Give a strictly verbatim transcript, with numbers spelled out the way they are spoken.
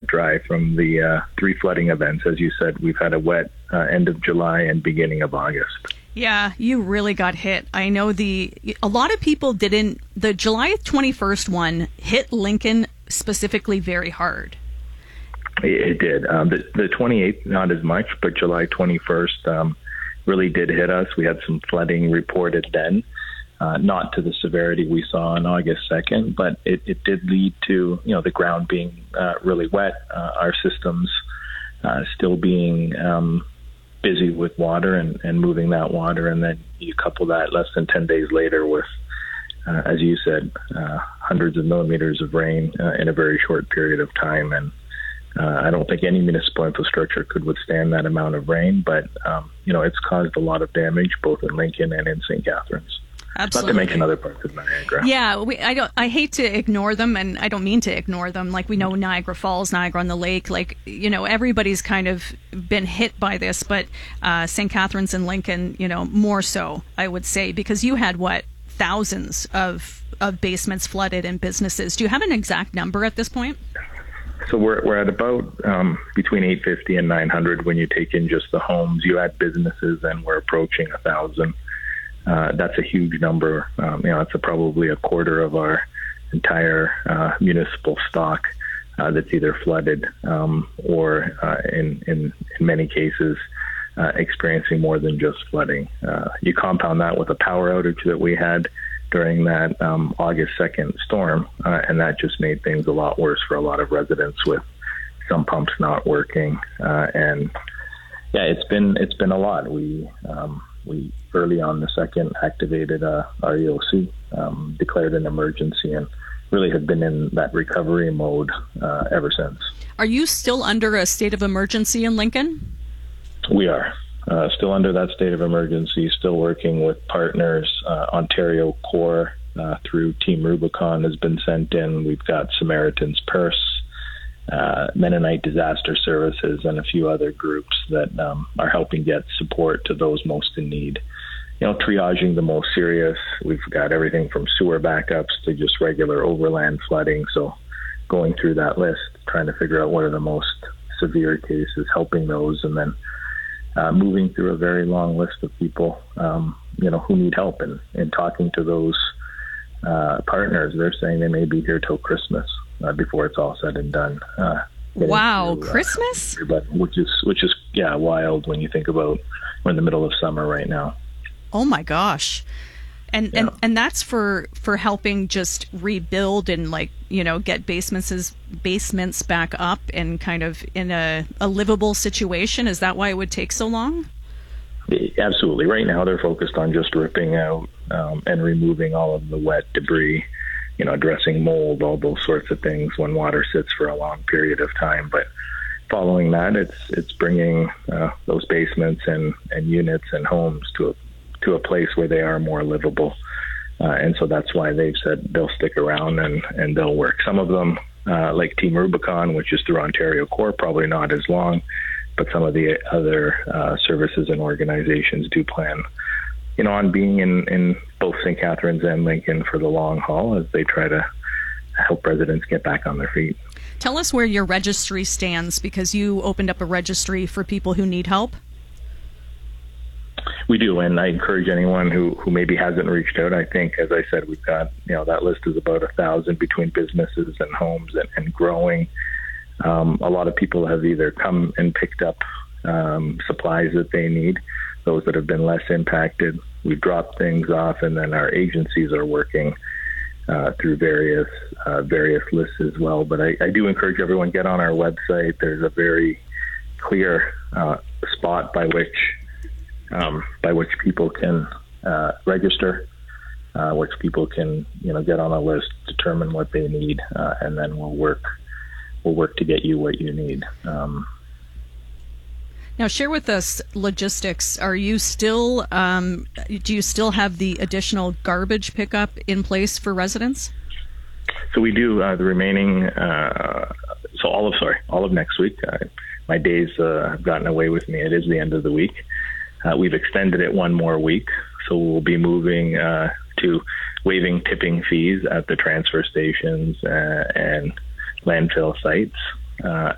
dry from the uh, three flooding events. As you said, we've had a wet uh, end of July and beginning of August. Yeah, you really got hit. I know the a lot of people didn't. The July twenty-first one hit Lincoln specifically very hard. It, it did. Um, the, the twenty-eighth, not as much, but July twenty-first um, really did hit us. We had some flooding reported then, uh, not to the severity we saw on August second, but it, it did lead to, you know, the ground being uh, really wet, uh, our systems uh, still being um, busy with water and, and moving that water. And then you couple that less than ten days later with, uh, as you said, uh, hundreds of millimeters of rain uh, in a very short period of time. And uh, I don't think any municipal infrastructure could withstand that amount of rain, but, um, you know, it's caused a lot of damage both in Lincoln and in Saint Catharines. Absolutely. Not to mention other parts of Niagara. Yeah, we, I don't. I hate to ignore them, and I don't mean to ignore them. Like, we know Niagara Falls, Niagara on the Lake. Like, you know, everybody's kind of been hit by this, but uh, Saint Catharines and Lincoln, you know, more so, I would say, because you had what thousands of of basements flooded and businesses. Do you have an exact number at this point? So we're we're at about um, between eight fifty and nine hundred when you take in just the homes. You add businesses, and we're approaching a thousand. Uh, that's a huge number. Um, you know, it's a, probably a quarter of our entire uh, municipal stock uh, that's either flooded um, or, uh, in, in in many cases, uh, experiencing more than just flooding. Uh, you compound that with a power outage that we had during that um, August second storm, uh, and that just made things a lot worse for a lot of residents, with some pumps not working. Uh, and yeah, it's been it's been a lot. We um, we early on the second activated uh, our E O C, um, declared an emergency, and really have been in that recovery mode uh, ever since. Are you still under a state of emergency in Lincoln? We are uh, still under that state of emergency, still working with partners. uh, Ontario Corps uh, through Team Rubicon has been sent in. We've got Samaritan's Purse, Uh, Mennonite Disaster Services, and a few other groups that um, are helping get support to those most in need. You know, triaging the most serious. We've got everything from sewer backups to just regular overland flooding. So going through that list, trying to figure out what are the most severe cases, helping those, and then uh, moving through a very long list of people, um, you know, who need help. And, and talking to those uh, partners, they're saying they may be here till Christmas. Uh, before it's all said and done. Uh, wow, through, uh, Christmas? Which is, which is, yeah, wild when you think about we're in the middle of summer right now. Oh my gosh. And yeah. and, and that's for, for helping just rebuild and, like, you know, get basements basements back up and kind of in a, a livable situation. Is that why it would take so long? Absolutely. Right now they're focused on just ripping out um, and removing all of the wet debris, you know, addressing mold, all those sorts of things when water sits for a long period of time. But following that, it's it's bringing uh, those basements and, and units and homes to a, to a place where they are more livable. Uh, and so that's why they've said they'll stick around and, and they'll work. Some of them, uh, like Team Rubicon, which is through Ontario Corps, probably not as long, but some of the other uh, services and organizations do plan, you know, on being in, in both Saint Catharines and Lincoln for the long haul as they try to help residents get back on their feet. Tell us where your registry stands, because you opened up a registry for people who need help. We do, and I encourage anyone who, who maybe hasn't reached out. I think, as I said, we've got, you know, that list is about a thousand between businesses and homes and, and growing. Um, a lot of people have either come and picked up um, supplies that they need, those that have been less impacted. We've dropped things off, and then our agencies are working uh, through various uh, various lists as well. But I, I do encourage everyone, get on our website. There's a very clear uh, spot by which um, by which people can uh, register, uh, which people can, you know, get on a list, determine what they need, uh, and then we'll work we'll work to get you what you need. Um, Now, share with us logistics. Are you still, um, do you still have the additional garbage pickup in place for residents? So we do uh, the remaining, uh, so all of, sorry, all of next week. Uh, my days uh, have gotten away with me. It is the end of the week. Uh, we've extended it one more week, so we'll be moving uh, to waiving tipping fees at the transfer stations uh, and landfill sites. Uh,